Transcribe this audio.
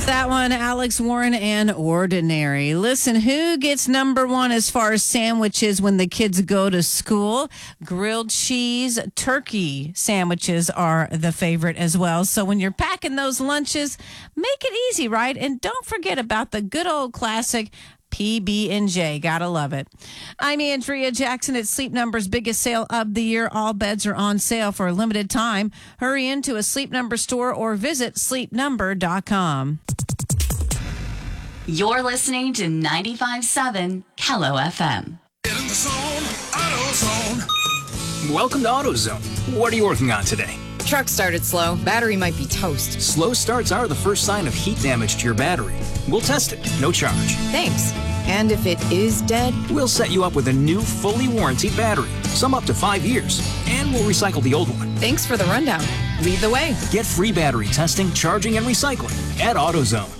That one, Alex Warren and Ordinary. Listen, who gets number one as far as sandwiches when the kids go to school? Grilled cheese, turkey sandwiches are the favorite as well. So when you're packing those lunches, make it easy, right? And don't forget about the good old classic PB&J. Gotta love it. I'm Andrea Jackson at Sleep Number's biggest sale of the year. All beds are on sale for a limited time. Hurry into a Sleep Number store or visit sleepnumber.com. You're listening to 95.7 Kello FM. Get in the zone, AutoZone. Welcome to AutoZone. What are you working on today? Truck started slow. Battery might be toast. Slow starts are the first sign of heat damage to your battery. We'll test it, no charge. Thanks. And if it is dead? We'll set you up with a new, fully warranted battery, some up to 5 years, and we'll recycle the old one. Thanks for the rundown. Lead the way. Get free battery testing, charging, and recycling at AutoZone.